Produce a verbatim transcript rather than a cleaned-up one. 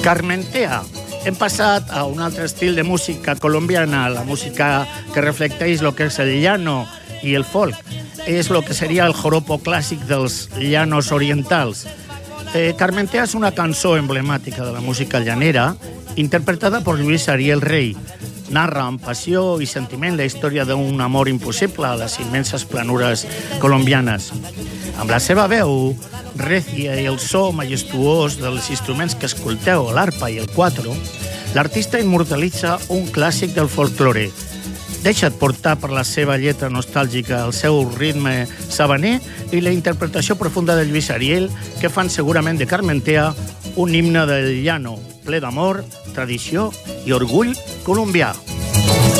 Carmentea. Hem passat a un altre estil de música colombiana, la música que reflecteix el que és el llano i el folk. És el que seria el joropo clàssic dels llanos orientals. Eh, Carmentea és una cançó emblemàtica de la música llanera, interpretada per Luis Ariel Rey. Narra amb passió i sentiment la història d'un amor impossible a les immenses planures colombianes. Amb la seva veu rècia i el so majestuós dels instruments que escolteu, l'arpa i el cuatro, l'artista immortalitza un clàssic del folklore. Deixa't portar per la seva lletra nostàlgica, el seu ritme sabaner i la interpretació profunda de Lluís Ariel, que fan segurament de Carmentea un himne del llano, ple d'amor, tradició i orgull colombià.